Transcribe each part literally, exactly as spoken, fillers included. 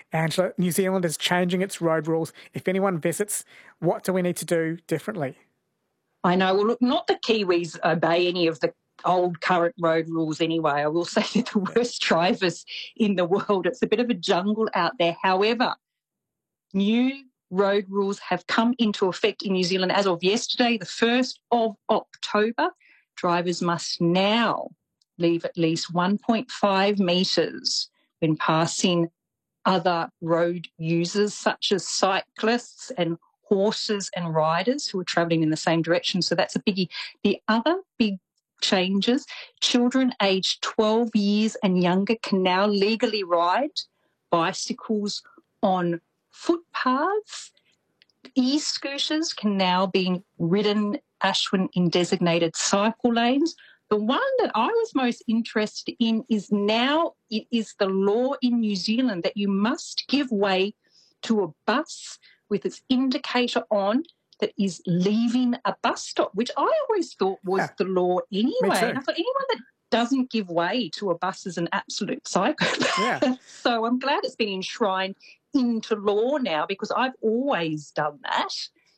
Angela, New Zealand is changing its road rules. If anyone visits, what do we need to do differently? I know. Well, look, not the Kiwis obey any of the old current road rules anyway. I will say they're the worst drivers in the world. It's a bit of a jungle out there. However, new road rules have come into effect in New Zealand as of yesterday, the first of October. Drivers must now leave at least one point five metres when passing other road users such as cyclists and horses and riders who are travelling in the same direction. So that's a biggie. The other big changes, children aged twelve years and younger can now legally ride bicycles on footpaths. E-scooters can now be ridden, Ashwin, in designated cycle lanes. The one that I was most interested in is now it is the law in New Zealand that you must give way to a bus with its indicator on that is leaving a bus stop, which I always thought was Yeah. the law anyway. Me too. And I thought anyone that doesn't give way to a bus is an absolute psychopath. Yeah. So I'm glad it's been enshrined into law now because I've always done that.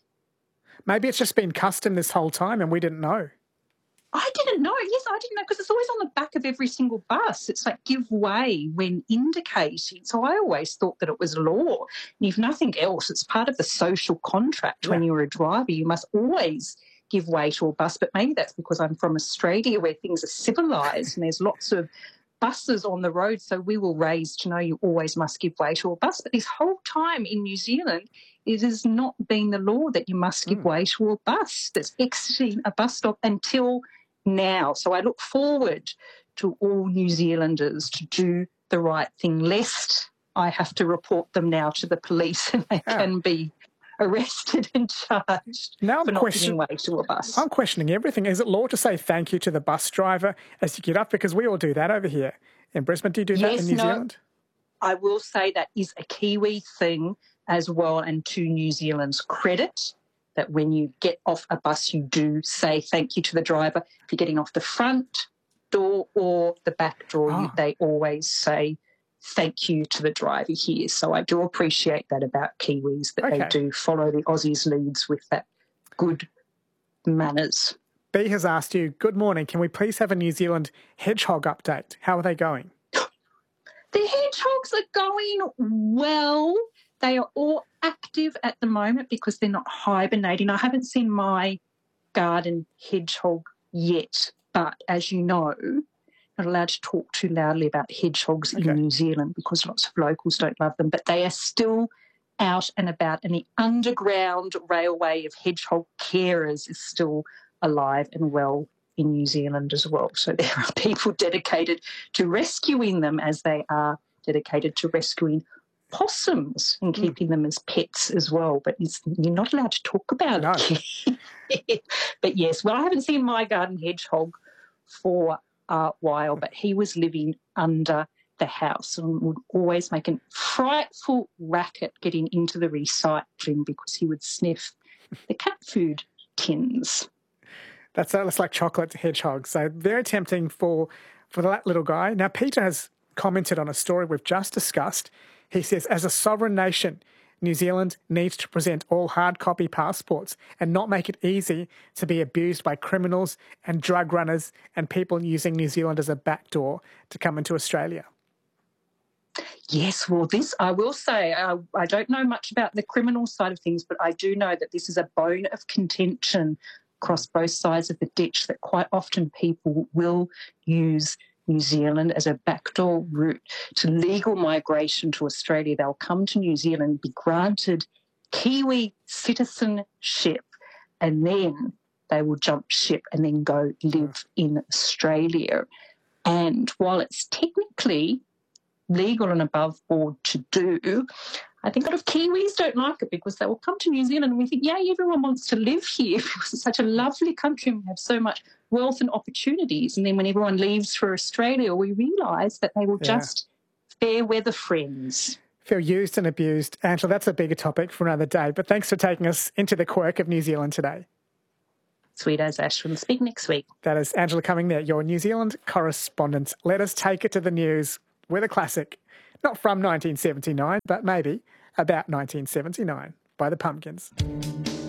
Maybe it's just been custom this whole time and we didn't know. I didn't know. Yes, I didn't know because it's always on the back of every single bus. It's like give way when indicating. So I always thought that it was law. And if nothing else, it's part of the social contract. Yeah. When you're a driver, you must always give way to a bus. But maybe that's because I'm from Australia where things are civilised and there's lots of buses on the road. So we were raised to know you always must give way to a bus. But this whole time in New Zealand, it has not been the law that you must give Mm. way to a bus that's exiting a bus stop until now. So I look forward to all New Zealanders to do the right thing, lest I have to report them now to the police and they Yeah. can be arrested and charged Now for I'm not question- giving way to a bus. I'm questioning everything. Is it law to say thank you to the bus driver as you get up? Because we all do that over here in Brisbane. Do you do that Yes, in New no. Zealand? I will say that is a Kiwi thing as well, and to New Zealand's credit, that when you get off a bus, you do say thank you to the driver. If you're getting off the front door or the back door, you, Ah. they always say thank you to the driver here. So I do appreciate that about Kiwis, that Okay. they do follow the Aussies' leads with that good manners. B has asked you, good morning, can we please have a New Zealand hedgehog update? How are they going? The hedgehogs are going well. They are all active at the moment because they're not hibernating. I haven't seen my garden hedgehog yet, but as you know, not allowed to talk too loudly about hedgehogs Okay. in New Zealand because lots of locals don't love them, but they are still out and about, and the underground railway of hedgehog carers is still alive and well in New Zealand as well. So there are people dedicated to rescuing them as they are dedicated to rescuing possums and keeping them as pets as well. But it's, you're not allowed to talk about No. it. But yes, well, I haven't seen my garden hedgehog for a while, but he was living under the house and would always make a frightful racket getting into the recycling because he would sniff the cat food tins. That's, that's like chocolate hedgehog. So very tempting for, for that little guy. Now, Peter has commented on a story we've just discussed. He says, as a sovereign nation, New Zealand needs to present all hard copy passports and not make it easy to be abused by criminals and drug runners and people using New Zealand as a backdoor to come into Australia. Yes, well, this, I will say, I, I don't know much about the criminal side of things, but I do know that this is a bone of contention across both sides of the ditch, that quite often people will use New Zealand as a backdoor route to legal migration to Australia. They'll come to New Zealand, be granted Kiwi citizenship, and then they will jump ship and then go live in Australia. And while it's technically legal and above board to do, I think a lot of Kiwis don't like it because they will come to New Zealand and we think, yay, everyone wants to live here because it's such a lovely country and we have so much wealth and opportunities. And then when everyone leaves for Australia, we realise that they were Yeah. just fair weather friends. Feel used and abused. Angela, that's a bigger topic for another day, but thanks for taking us into the quirk of New Zealand today. Sweet as Ash. We'll speak next week. That is Angela Cumming there, your New Zealand correspondent. Let us take it to the news with a classic. Not from nineteen seventy-nine, but maybe about nineteen seventy-nine by the Pumpkins.